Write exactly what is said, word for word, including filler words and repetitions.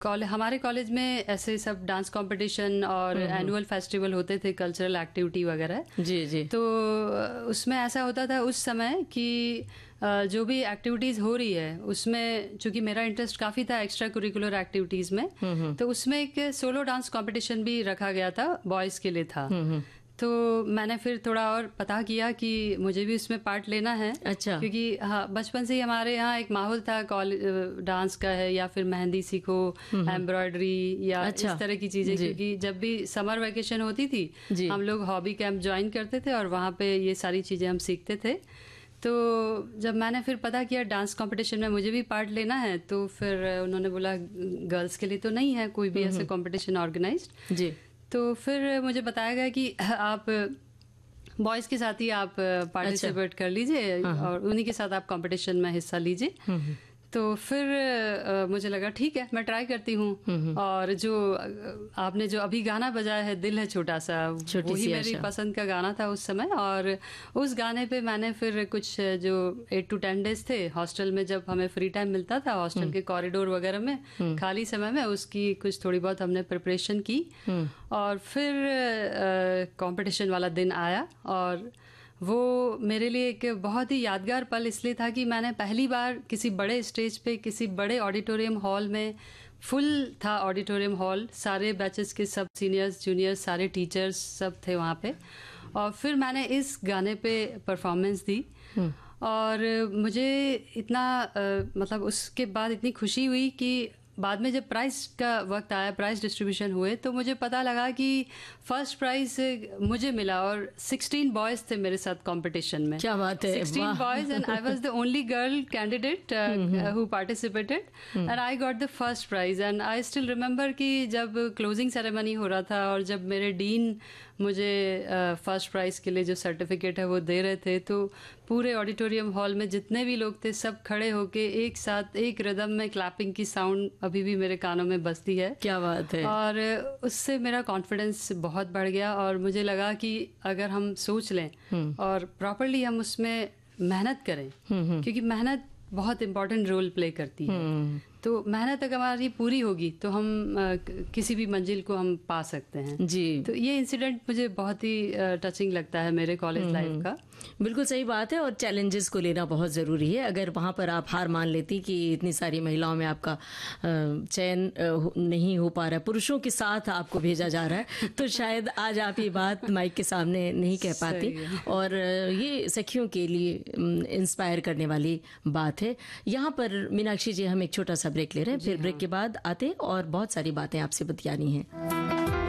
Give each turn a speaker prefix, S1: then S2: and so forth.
S1: College हमारे college में ऐसे सब डांस कंपटीशन और एनुअल फेस्टिवल होते थे, कल्चरल एक्टिविटी वगैरह।
S2: जी जी।
S1: तो उसमें ऐसा होता था उस समय कि जो भी एक्टिविटीज़ हो रही है उसमें, चूंकि मेरा इंटरेस्ट काफ़ी था एक्स्ट्रा करिकुलर एक्टिविटीज़ में, तो उसमें एक सोलो डांस कंपटीशन भी रखा गया था, बॉयज़ के लिए था। तो मैंने फिर थोड़ा और पता किया कि मुझे भी उसमें पार्ट लेना है।
S2: अच्छा।
S1: क्योंकि हाँ, बचपन से ही हमारे यहाँ एक माहौल था कॉलेज डांस का है, या फिर मेहंदी सीखो, एम्ब्रॉयडरी या
S2: अच्छा।
S1: इस तरह की चीज़ें। क्योंकि जब भी समर वेकेशन होती थी हम लोग हॉबी कैंप ज्वाइन करते थे और वहाँ पे ये सारी चीज़ें हम सीखते थे। तो जब मैंने फिर पता किया डांस कंपटीशन में मुझे भी पार्ट लेना है, तो फिर उन्होंने बोला गर्ल्स के लिए तो नहीं है कोई भी ऐसे कंपटीशन ऑर्गेनाइज्ड।
S2: जी।
S1: तो फिर मुझे बताया गया कि आप बॉयज़ के साथ ही आप पार्टिसिपेट कर लीजिए और उन्हीं के साथ आप कंपटीशन में हिस्सा लीजिए। तो फिर आ, मुझे लगा ठीक है, मैं ट्राई करती हूँ। और जो आपने जो अभी गाना बजाया है, दिल है छोटा सा, वही मेरी पसंद का गाना था उस समय। और उस गाने पे मैंने फिर कुछ जो एट टू टेन डेज थे हॉस्टल में, जब हमें फ्री टाइम मिलता था हॉस्टल के कॉरिडोर वगैरह में खाली समय में, उसकी कुछ थोड़ी बहुत हमने प्रिपरेशन की। और फिर कंपटीशन वाला दिन आया और वो मेरे लिए एक बहुत ही यादगार पल इसलिए था कि मैंने पहली बार किसी बड़े स्टेज पे, किसी बड़े ऑडिटोरियम हॉल में, फुल था ऑडिटोरियम हॉल, सारे बैचेस के सब सीनियर्स जूनियर्स सारे टीचर्स सब थे वहाँ पे, और फिर मैंने इस गाने पे परफॉर्मेंस दी। और मुझे इतना आ, मतलब उसके बाद इतनी खुशी हुई कि बाद में जब प्राइज़ का वक्त आया, प्राइज़ डिस्ट्रीब्यूशन हुए, तो मुझे पता लगा कि फर्स्ट प्राइज़ मुझे मिला और सिक्सटीन बॉयज़ थे मेरे साथ कंपटीशन में।
S2: क्या बात है।
S1: Sixteen boys and I was the only girl candidate who participated and I got the first prize. And I still remember कि जब क्लोजिंग सेरेमनी हो रहा था और जब मेरे डीन मुझे फर्स्ट uh, प्राइज़ के लिए जो सर्टिफिकेट है वो दे रहे थे, तो पूरे ऑडिटोरियम हॉल में जितने भी लोग थे सब खड़े होके एक साथ एक रिदम में क्लैपिंग की साउंड अभी भी मेरे कानों में बजती है।
S2: क्या बात है।
S1: और उससे मेरा कॉन्फिडेंस बहुत बढ़ गया और मुझे लगा कि अगर हम सोच लें और प्रॉपरली हम उसमें मेहनत करें, क्योंकि मेहनत बहुत इम्पोर्टेंट रोल प्ले करती है, तो मेहनत अगर हमारी पूरी होगी तो हम आ, किसी भी मंजिल को हम पा सकते हैं।
S2: जी।
S1: तो ये इंसिडेंट मुझे बहुत ही टचिंग लगता है मेरे कॉलेज लाइफ का।
S2: बिल्कुल सही बात है, और चैलेंजेस को लेना बहुत ज़रूरी है। अगर वहाँ पर आप हार मान लेती कि इतनी सारी महिलाओं में आपका चयन नहीं हो पा रहा है, पुरुषों के साथ आपको भेजा जा रहा है, तो शायद आज आप ये बात माइक के सामने नहीं कह पाती। और ये सखियों के लिए इंस्पायर करने वाली बात है। यहाँ पर मीनाक्षी जी हम एक छोटा सा ब्रेक ले रहे हैं, फिर ब्रेक के बाद आते और बहुत सारी बातें आपसे बतियानी हैं।